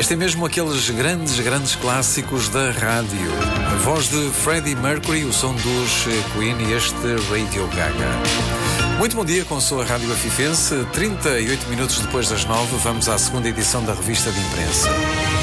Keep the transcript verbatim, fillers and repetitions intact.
Este é mesmo aqueles grandes, grandes clássicos da rádio. A voz de Freddie Mercury, o som dos Queen e este Radio Gaga. Muito bom dia com a sua Rádio Afifense. trinta e oito minutos depois das nove, vamos à segunda edição da Revista de Imprensa.